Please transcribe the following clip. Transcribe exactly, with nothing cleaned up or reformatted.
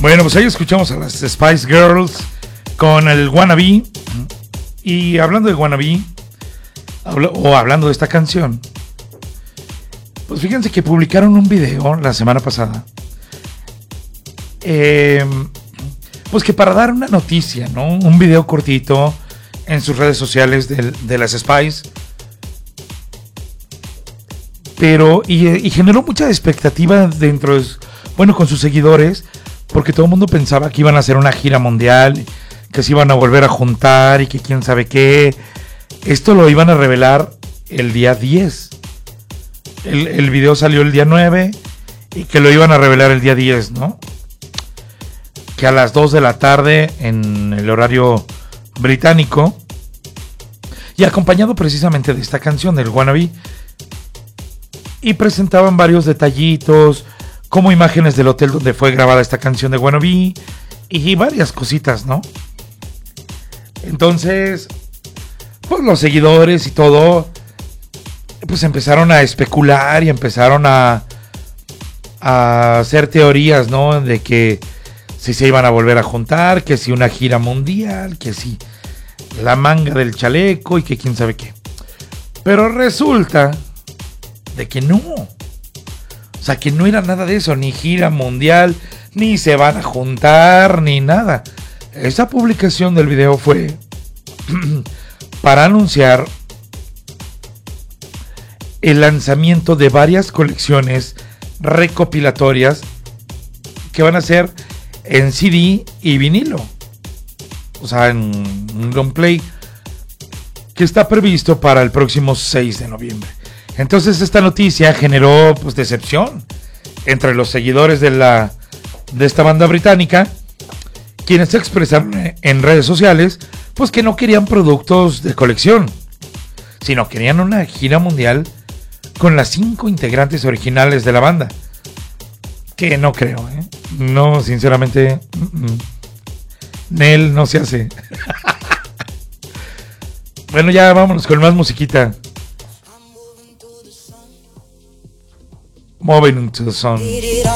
Bueno, pues ahí escuchamos a las Spice Girls con el Wannabe. Y hablando de Wannabe, hablo, o hablando de esta canción, pues fíjense que publicaron un video la semana pasada. Eh, pues que para dar una noticia, ¿no? Un video cortito en sus redes sociales de, de las Spice. Pero, y, y generó mucha expectativa dentro de, bueno, con sus seguidores, porque todo el mundo pensaba que iban a hacer una gira mundial, que se iban a volver a juntar y que quién sabe qué. Esto lo iban a revelar el día diez. El, el video salió el día nueve y que lo iban a revelar el día diez, ¿no? Que a las dos de la tarde en el horario británico, y acompañado precisamente de esta canción del Wannabe, y presentaban varios detallitos, como imágenes del hotel donde fue grabada esta canción de Wannabe, y varias cositas, ¿no? Entonces, pues los seguidores y todo, pues empezaron a especular y empezaron a, a hacer teorías, ¿no? De que si se iban a volver a juntar, que si una gira mundial, que si la manga del chaleco y que quién sabe qué. Pero resulta de que no. O sea, que no era nada de eso, ni gira mundial, ni se van a juntar, ni nada. Esa publicación del video fue para anunciar el lanzamiento de varias colecciones recopilatorias que van a ser en C D y vinilo. O sea, en un long play que está previsto para el próximo seis de noviembre. Entonces esta noticia generó pues decepción entre los seguidores de la de esta banda británica, quienes se expresaron en redes sociales pues que no querían productos de colección, sino querían una gira mundial con las cinco integrantes originales de la banda. Que no creo, ¿eh? No, sinceramente, mm-mm. Nel no se hace. Bueno, ya vámonos con más musiquita. Moving to the sun.